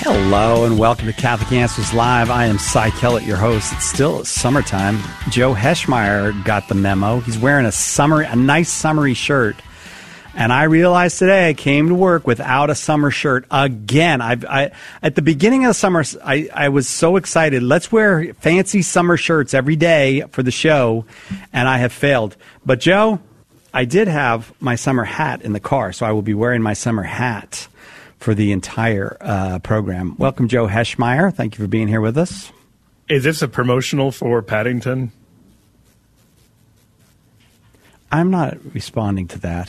Hello and welcome to Catholic Answers Live. I am Cy Kellett, your host. It's still summertime. Joe Heschmeyer got the memo. He's wearing a nice summery shirt. And I realized today I came to work without a summer shirt again. At the beginning of the summer, I was so excited. Let's wear fancy summer shirts every day for the show, and I have failed. But Joe, I did have my summer hat in the car, so I will be wearing my summer hat for the entire program. Welcome, Joe Heschmeyer. Thank you for being here with us. Is this a promotional for Paddington? I'm not responding to that.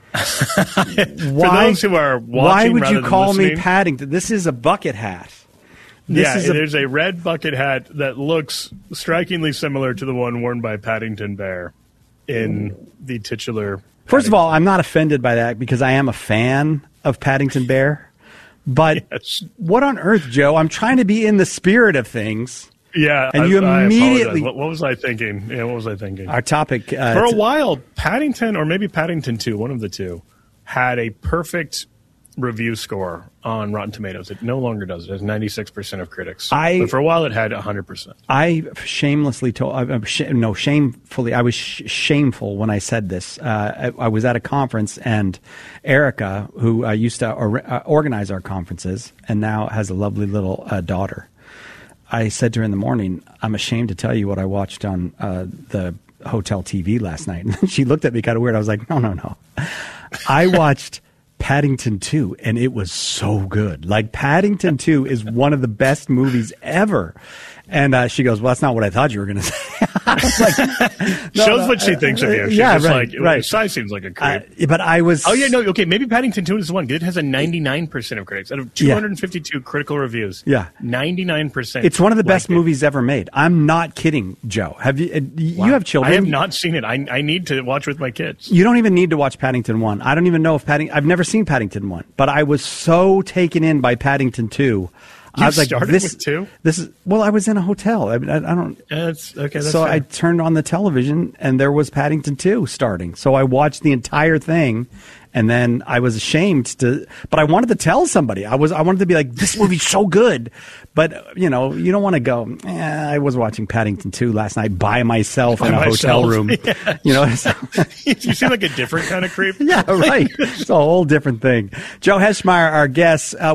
For those who are watching, why would you call me Paddington? This is a bucket hat. There's a red bucket hat that looks strikingly similar to the one worn by Paddington Bear in the titular. First of all, I'm not offended by that because I am a fan of Paddington Bear. But yes. What on earth, Joe? I'm trying to be in the spirit of things. Yeah, and you immediately. What was I thinking? Yeah, what was I thinking? Our topic for a while, Paddington or maybe Paddington 2, one of the two, had a perfect review score on Rotten Tomatoes. It no longer does. It has 96% of critics. But for a while, it had 100%. I shamelessly shamefully. I was shameful when I said this. I was at a conference, and Erica, who used to organize our conferences, and now has a lovely little daughter. I said to her in the morning, I'm ashamed to tell you what I watched on the hotel TV last night. And she looked at me kind of weird. I was like, no. I watched Paddington 2, and it was so good. Like, Paddington 2 is one of the best movies ever. And she goes, well, that's not what I thought you were going to say. I was like, shows what she thinks of you. She's yeah, just right, like, right. Cy seems like a creep. But I was... Oh, yeah, no, okay, maybe Paddington 2 is the one. It has a 99% of critics. Out of 252 critical reviews, 99%. It's one of the best movies ever made. I'm not kidding, Joe. Have you? Wow. You have children. I have not seen it. I need to watch with my kids. You don't even need to watch Paddington 1. I don't even know if I've never seen Paddington 1. But I was so taken in by Paddington 2. I was like, with 2? This is I was in a hotel. I mean, I don't. That's okay. That's so fair. I turned on the television, and there was Paddington 2 starting. So I watched the entire thing, and then I was ashamed to. But I wanted to tell somebody. I wanted to be like, this movie's so good. But you don't want to go. I was watching Paddington 2 last night by myself in a hotel room. Yeah. You seem like a different kind of creep. Yeah, right. It's a whole different thing. Joe Heschmeyer, our guest.